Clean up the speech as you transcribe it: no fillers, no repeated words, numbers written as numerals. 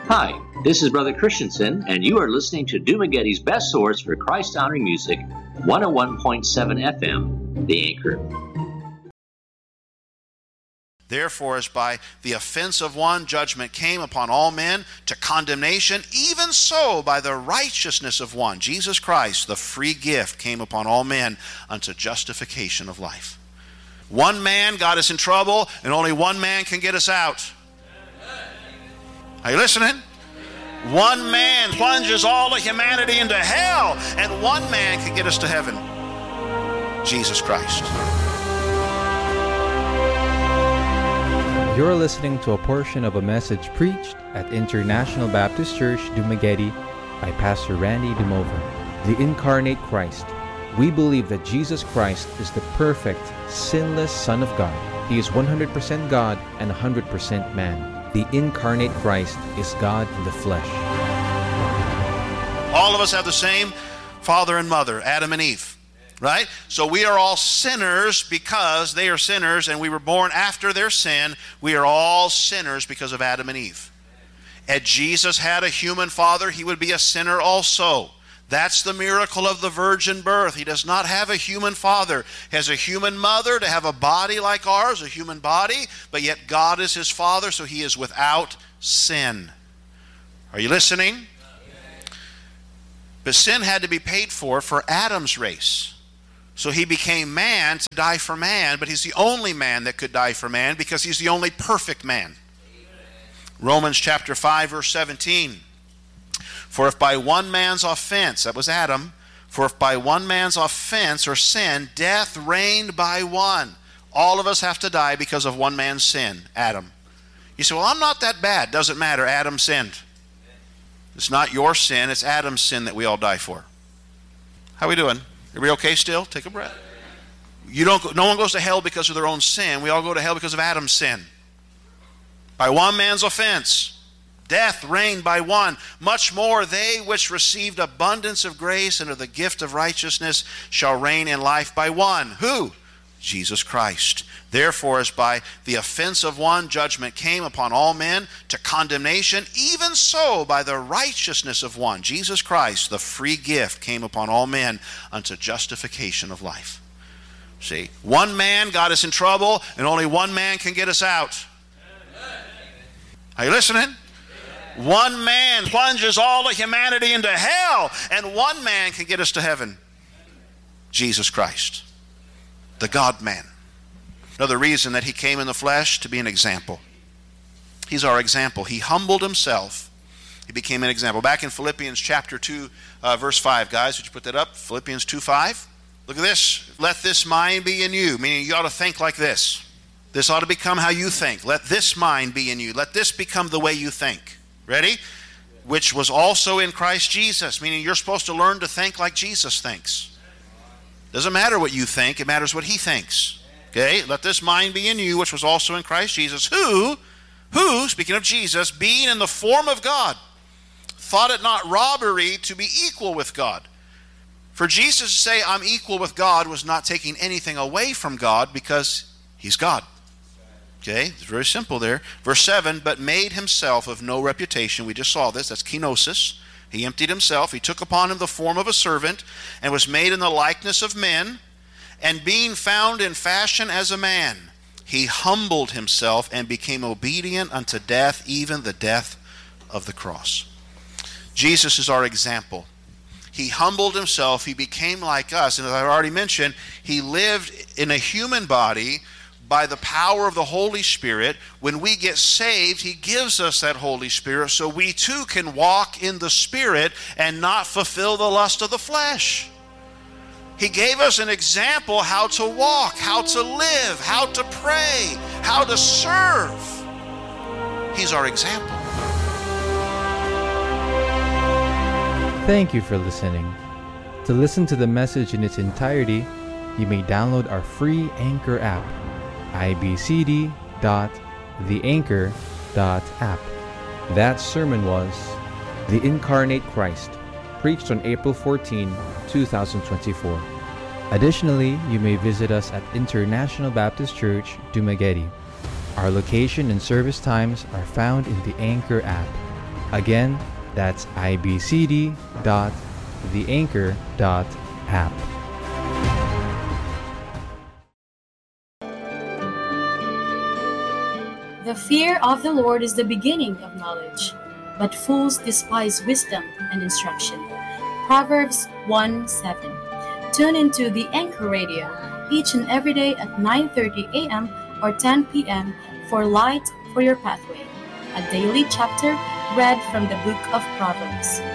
Hi, this is Brother Christensen, and you are listening to Dumagetti's best source for Christ-honoring music, 101.7 FM, The Anchor. Therefore, as by the offense of one judgment came upon all men to condemnation, even so by the righteousness of one, Jesus Christ, the free gift, came upon all men unto justification of life. One man got us in trouble, and only one man can get us out. Are you listening? One man plunges all of humanity into hell, and one man can get us to heaven. Jesus Christ. You're listening to a portion of a message preached at International Baptist Church, Dumagetti, by Pastor Randy DeMover. The Incarnate Christ. We believe that Jesus Christ is the perfect, sinless Son of God. He is 100% God and 100% man. The Incarnate Christ is God in the flesh. All of us have the same father and mother, Adam and Eve. Right? So we are all sinners because they are sinners, and we were born after their sin. We are all sinners because of Adam and Eve. Had Jesus had a human father, he would be a sinner also. That's the miracle of the virgin birth. He does not have a human father. He has a human mother to have a body like ours, a human body, but yet God is his father, so he is without sin. Are you listening? But sin had to be paid for Adam's race. So he became man to die for man, but he's the only man that could die for man because he's the only perfect man. Romans chapter 5, verse 17. For if by one man's offense, that was Adam, for if by one man's offense or sin, death reigned by one. All of us have to die because of one man's sin, Adam. You say, well, I'm not that bad. Doesn't matter. Adam sinned. It's not your sin. It's Adam's sin that we all die for. How are we doing? Are we okay still? Take a breath. No one goes to hell because of their own sin. We all go to hell because of Adam's sin. By one man's offense, death reigned by one. Much more they which received abundance of grace and of the gift of righteousness shall reign in life by one. Who? Jesus Christ. Therefore, as by the offense of one judgment came upon all men to condemnation, even so by the righteousness of one, Jesus Christ, the free gift, came upon all men unto justification of life. See, one man got us in trouble, and only one man can get us out. Are you listening? One man plunges all of humanity into hell, and one man can get us to heaven. Jesus Christ, the God-man. Another reason that he came in the flesh, to be an example. He's our example. He humbled himself. He became an example. Back in Philippians chapter 2, verse 5, guys, would you put that up? Philippians 2:5. Look at this. Let this mind be in you, meaning you ought to think like this. This ought to become how you think. Let this mind be in you. Let this become the way you think. Ready? Which was also in Christ Jesus, meaning you're supposed to learn to think like Jesus thinks. Doesn't matter what you think, it matters what he thinks. Okay? Let this mind be in you, which was also in Christ Jesus, who, speaking of Jesus, being in the form of God, thought it not robbery to be equal with God. For Jesus to say, I'm equal with God, was not taking anything away from God because he's God. Okay, it's very simple there. Verse 7, but made himself of no reputation. We just saw this. That's kenosis. He emptied himself. He took upon him the form of a servant and was made in the likeness of men. And being found in fashion as a man, he humbled himself and became obedient unto death, even the death of the cross. Jesus is our example. He humbled himself. He became like us. And as I've already mentioned, he lived in a human body by the power of the Holy Spirit. When we get saved, he gives us that Holy Spirit so we too can walk in the Spirit and not fulfill the lust of the flesh. He gave us an example how to walk, how to live, how to pray, how to serve. He's our example. Thank you for listening. To listen to the message in its entirety, you may download our free Anchor app, ibcd.theanchor.app. That sermon was The Incarnate Christ, preached on April 14, 2024. Additionally, you may visit us at International Baptist Church, Dumagetti. Our location and service times are found in the Anchor app. Again, that's ibcd.theanchor.app. The fear of the Lord is the beginning of knowledge, but fools despise wisdom and instruction. Proverbs 1:7. Tune into the Anchor Radio each and every day at 9:30 a.m. or 10 p.m. for Light for Your Pathway, a daily chapter read from the book of Proverbs.